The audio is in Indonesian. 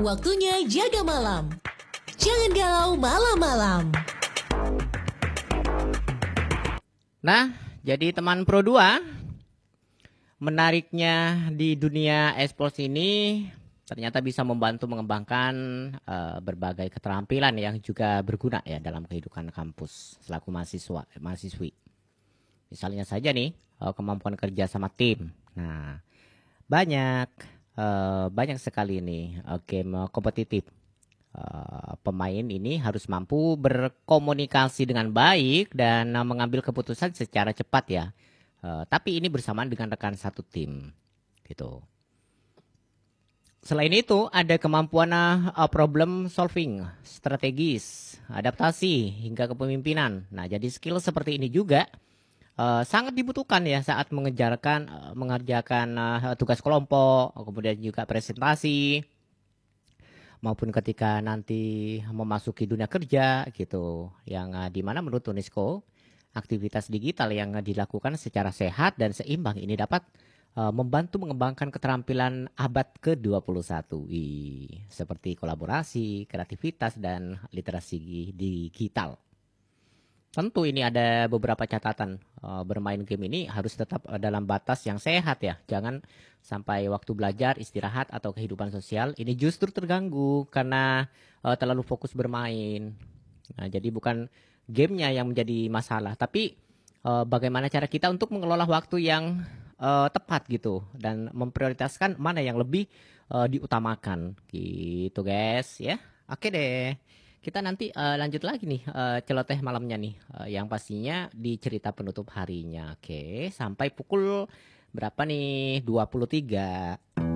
Waktunya jaga malam. Jangan galau malam-malam. Nah, jadi teman Pro 2, menariknya di dunia esports ini ternyata bisa membantu mengembangkan berbagai keterampilan yang juga berguna ya dalam kehidupan kampus selaku mahasiswi. Misalnya saja nih, kemampuan kerja sama tim. Nah, banyak sekali nih game kompetitif. Pemain ini harus mampu berkomunikasi dengan baik dan mengambil keputusan secara cepat ya. Tapi ini bersamaan dengan rekan satu tim, gitu. Selain itu ada kemampuan problem solving, strategis, adaptasi hingga kepemimpinan. Nah, jadi skill seperti ini juga sangat dibutuhkan ya saat mengerjakan tugas kelompok, kemudian juga presentasi, maupun ketika nanti memasuki dunia kerja gitu. Yang dimana menurut UNESCO, aktivitas digital yang dilakukan secara sehat dan seimbang ini dapat membantu mengembangkan keterampilan abad ke-21, seperti kolaborasi, kreativitas, dan literasi digital. Tentu ini ada beberapa catatan, bermain game ini harus tetap dalam batas yang sehat ya. Jangan sampai waktu belajar, istirahat, atau kehidupan sosial ini justru terganggu karena terlalu fokus bermain. Nah, jadi bukan gamenya yang menjadi masalah, tapi bagaimana cara kita untuk mengelola waktu yang tepat gitu. Dan memprioritaskan mana yang lebih diutamakan gitu guys ya. Oke deh. Kita nanti lanjut lagi nih celoteh malamnya nih, yang pastinya di cerita penutup harinya. Oke, sampai pukul berapa nih? 23.